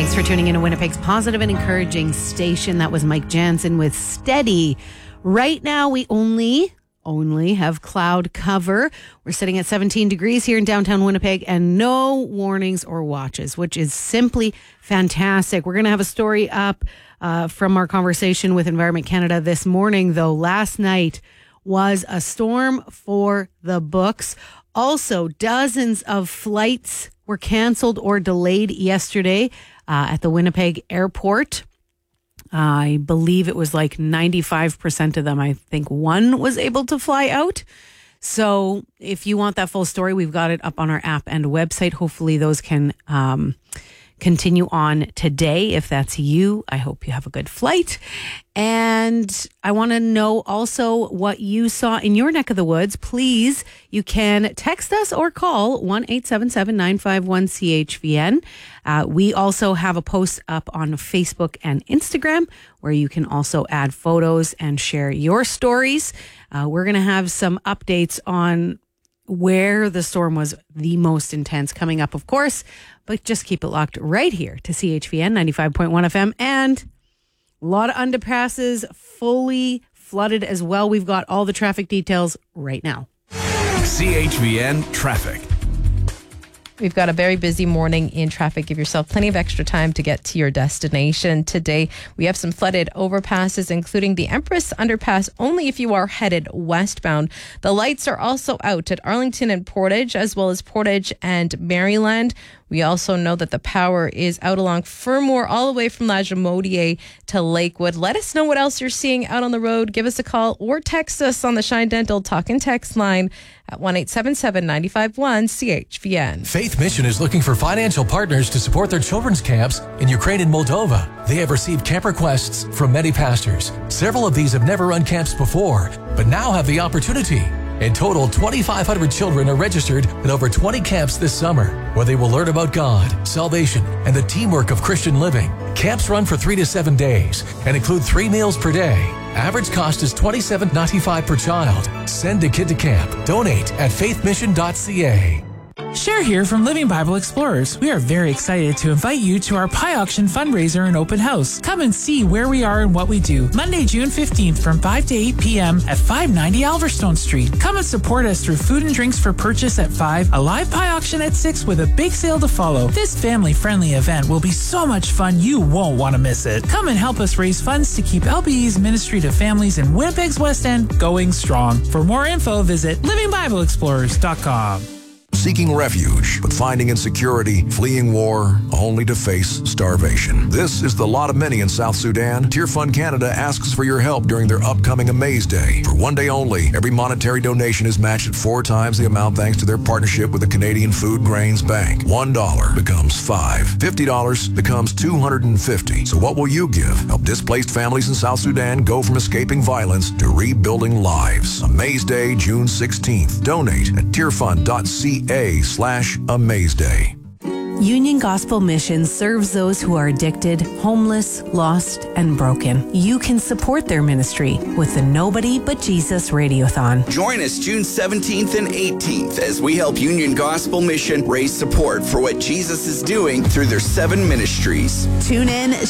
Thanks for tuning in to Winnipeg's positive and encouraging station. That was Mike Jansen with Steady. Right now, we only have cloud cover. We're sitting at 17 degrees here in downtown Winnipeg and no warnings or watches, which is simply fantastic. We're going to have a story up from our conversation with Environment Canada this morning, though. Last night was a storm for the books. Also, dozens of flights were canceled or delayed yesterday at the Winnipeg airport. I believe it was like 95% of them. I think one was able to fly out. So if you want that full story, we've got it up on our app and website. Hopefully those can continue on today. If that's you, I hope you have a good flight. And I want to know also what you saw in your neck of the woods. Please, you can text us or call 1-877-951-CHVN. We also have a post up on Facebook and Instagram where you can also add photos and share your stories. We're going to have some updates on where the storm was the most intense coming up, of course, but just keep it locked right here to CHVN 95.1 FM. And a lot of underpasses fully flooded as well. We've got all the traffic details right now. CHVN traffic. We've got a very busy morning in traffic. Give yourself plenty of extra time to get to your destination. Today, we have some flooded overpasses, including the Empress Underpass, only if you are headed westbound. The lights are also out at Arlington and Portage, as well as Portage and Maryland. We also know that the power is out along Fermor, all the way from La Jamodier to Lakewood. Let us know what else you're seeing out on the road. Give us a call or text us on the Shine Dental Talk and Text line at 1-877-951-CHVN. Faith Mission is looking for financial partners to support their children's camps in Ukraine and Moldova. They have received camp requests from many pastors. Several of these have never run camps before, but now have the opportunity. In total, 2,500 children are registered at over 20 camps this summer, where they will learn about God, salvation, and the teamwork of Christian living. Camps run for 3 to 7 days and include 3 meals per day. Average cost is $27.95 per child. Send a kid to camp. Donate at faithmission.ca. Cher here from Living Bible Explorers. We are very excited to invite you to our Pie Auction fundraiser and open house. Come and see where we are and what we do. Monday, June 15th from 5 to 8 p.m. at 590 Alverstone Street. Come and support us through food and drinks for purchase at 5, a live pie auction at 6 with a big sale to follow. This family-friendly event will be so much fun you won't want to miss it. Come and help us raise funds to keep LBE's ministry to families in Winnipeg's West End going strong. For more info, visit livingbibleexplorers.com. Seeking refuge, but finding insecurity, fleeing war, only to face starvation. This is the lot of many in South Sudan. Tier Fund Canada asks for your help during their upcoming Amaze Day. For one day only, every monetary donation is matched at 4 times the amount thanks to their partnership with the Canadian Food Grains Bank. $1 becomes $5. $50 becomes $250. So what will you give? Help displaced families in South Sudan go from escaping violence to rebuilding lives. Amaze Day, June 16th. Donate at tierfund.ca/Amaze Day. Union Gospel Mission serves those who are addicted, homeless, lost, and broken. You can support their ministry with the Nobody But Jesus Radiothon. Join us June 17th and 18th as we help Union Gospel Mission raise support for what Jesus is doing through their 7 ministries. Tune in,